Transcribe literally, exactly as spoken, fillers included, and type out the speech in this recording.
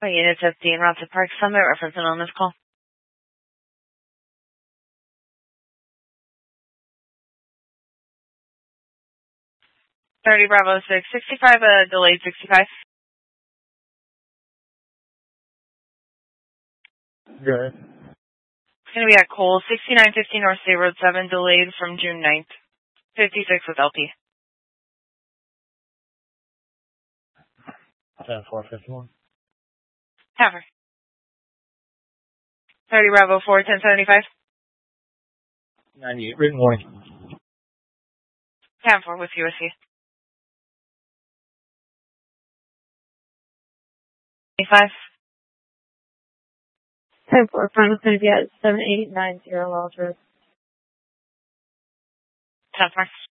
Unit fifteen, route to Park Summit, reference on this call. thirty Bravo six sixty-five, uh, delayed sixty-five. Good. It's going to be at Cole, sixty-nine fifteen North State Road seven, delayed from June ninth. fifty-six with L P. ten four fifty-one. Cover. thirty Bravo four, ten seventy-five. ninety-eight, written warning. ten four with U S C. twenty-five. ten four, final going to be at seven eight nine zero Wells Road. ten four.